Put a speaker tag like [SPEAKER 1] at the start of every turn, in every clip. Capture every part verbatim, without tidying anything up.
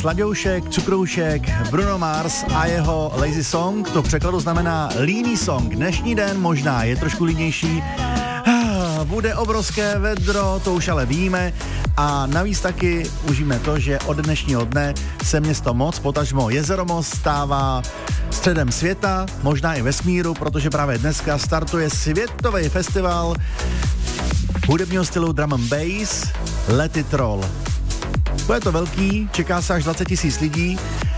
[SPEAKER 1] Slaďoušek, Cukroušek, Bruno Mars a jeho Lazy Song, to v překladu znamená líný song. Dnešní den možná je trošku línější, bude obrovské vedro, to už ale víme, a navíc taky užijeme to, že od dnešního dne se město Moc, potažmo jezero Moc, stává středem světa, možná i vesmíru, protože právě dneska startuje světový festival hudebního stylu drum and bass Let It Roll. Bude to velký, čeká se až dvacet tisíc lidí.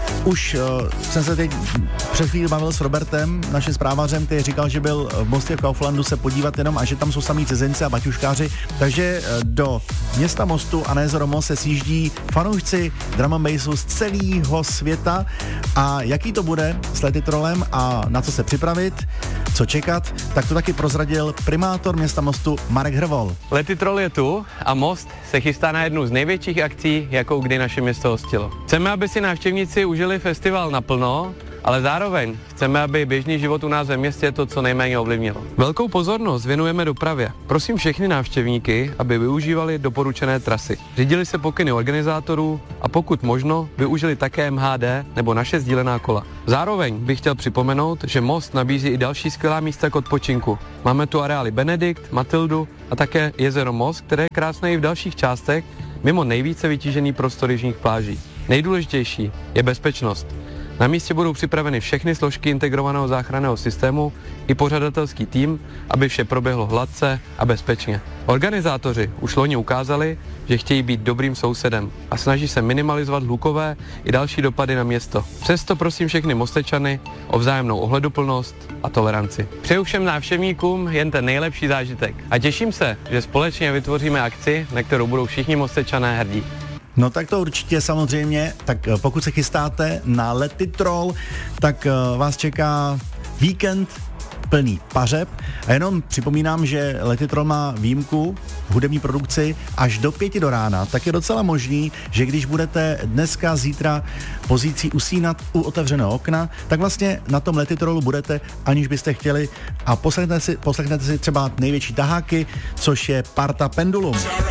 [SPEAKER 1] Už uh, jsem se teď před chvíli bavil s Robertem, naším zprávařem, který říkal, že byl v Mostě v Kauflandu se podívat jenom a že tam jsou samý cizinci a baťuškáři, takže uh, do města Mostu a na jezero Most se sjíždí fanoušci drum and bassu z celého světa. A jaký to bude s Let It Rollem a na co se připravit, co čekat, tak to taky prozradil primátor města Mostu Marek Hrvol.
[SPEAKER 2] Let It Roll je tu a Most se chystá na jednu z největších akcí, jakou kdy naše město hostilo. Chceme, aby si návštěvníci užili festival naplno, ale zároveň chceme, aby běžný život u nás ve městě to co nejméně ovlivnilo. Velkou pozornost věnujeme dopravě. Prosím všechny návštěvníky, aby využívali doporučené trasy. Řídili se pokyny organizátorů a pokud možno využili také M H D nebo naše sdílená kola. Zároveň bych chtěl připomenout, že Most nabízí i další skvělá místa k odpočinku. Máme tu areály Benedikt, Matildu a také jezero Most, které je krásné i v dalších částech, mimo nejvíce vytížený prostor jižních pláží. Nejdůležitější je bezpečnost. Na místě budou připraveny všechny složky integrovaného záchranného systému i pořadatelský tým, aby vše proběhlo hladce a bezpečně. Organizátoři už loni ukázali, že chtějí být dobrým sousedem a snaží se minimalizovat hlukové i další dopady na město. Přesto prosím všechny Mostečany o vzájemnou ohleduplnost a toleranci. Přeju všem návštěvníkům jen ten nejlepší zážitek a těším se, že společně vytvoříme akci, na kterou budou všichni Mostečané hrdí.
[SPEAKER 1] No tak to určitě samozřejmě, tak pokud se chystáte na Let It Roll, tak vás čeká víkend plný pařeb a jenom připomínám, že Let It Roll má výjimku v hudební produkci až do pěti do rána, tak je docela možný, že když budete dneska, zítra pozící usínat u otevřeného okna, tak vlastně na tom Let It Rollu budete, aniž byste chtěli, a poslechnete si, poslechnete si třeba největší taháky, což je parta Pendulum.